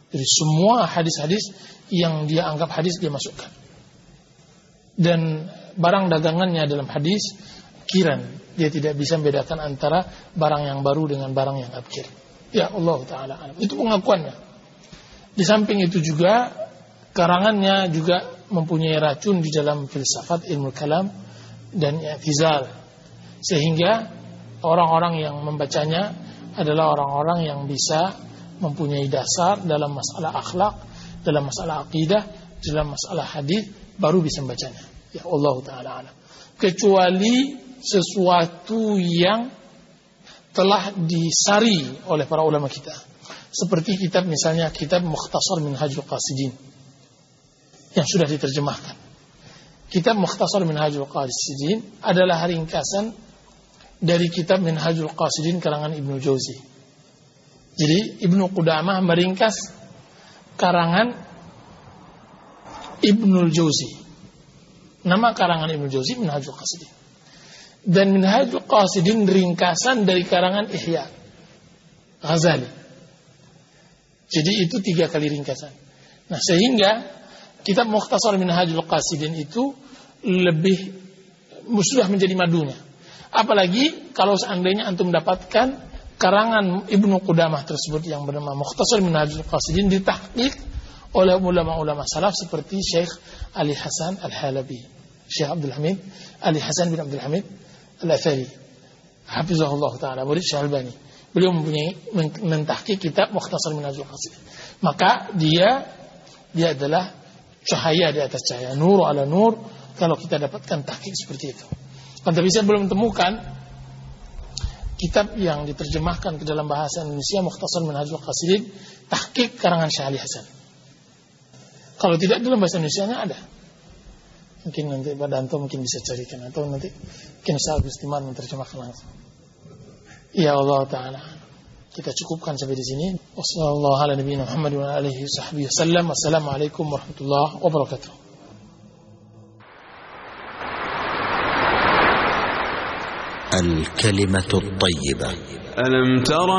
Jadi semua hadis-hadis yang dia anggap hadis dia masukkan. Dan barang dagangannya dalam hadis kiran, dia tidak bisa membedakan antara barang yang baru dengan barang yang abkir. Ya Allah Ta'ala, itu pengakuannya. Di samping itu juga karangannya juga mempunyai racun di dalam filsafat, ilmu kalam dan i'tizal, sehingga orang-orang yang membacanya adalah orang-orang yang bisa mempunyai dasar dalam masalah akhlak, dalam masalah akidah, dalam masalah hadis, baru bisa membacanya. Ya Allah Ta'ala alam. Kecuali sesuatu yang telah disari oleh para ulama kita, seperti kitab misalnya kitab Mukhtasar Minhajul Qasidin yang sudah diterjemahkan. Kitab Mukhtasar Minhajul Qasidin adalah ringkasan dari kitab Minhajul Qasidin karangan Ibnu Jauzi. Jadi Ibnu Qudamah meringkas karangan Ibnu Jauzi. Nama karangan Ibnu Jauzi Minhajul Qasidin. Dan Minhajul Qasidin ringkasan dari karangan Ihya Ghazali. Jadi itu 3 kali ringkasan. Nah, sehingga kitab Mukhtasar Minhajul Qasidin itu lebih sudah menjadi madunya. Apalagi kalau seandainya antum mendapatkan karangan Ibnu Qudamah tersebut yang bernama Mukhtasar Minhajul Qasidin ditahqiq oleh ulama-ulama salaf seperti Syekh Ali Hasan Al-Halabi, Syekh Abdul Hamid Ali Hasan bin Abdul Hamid Al-Athari, hafizahullah taala, murid Syekh Albani. Beliau mempunyai mentahqiq kitab Mukhtasar Minhajul Qasidin. Maka dia adalah cahaya di atas cahaya, nur ala nur, kalau kita dapatkan tahqiq seperti itu. Tapi saya belum temukan kitab yang diterjemahkan ke dalam bahasa Indonesia Mukhtasar Minhajul Qasidin tahqiq karangan Syekh Ali Hasan. Kalau tidak dalam bahasa Indonesianya ada. Mungkin nanti Pak Danto mungkin bisa carikan, atau nanti mungkin Ustaz Gustiman menerjemahkan langsung. Ya Allah Ta'ala, kita cukupkan sampai di sini. Wassalamualaikum warahmatullahi wabarakatuh. الكلمة الطيبة. ألم تر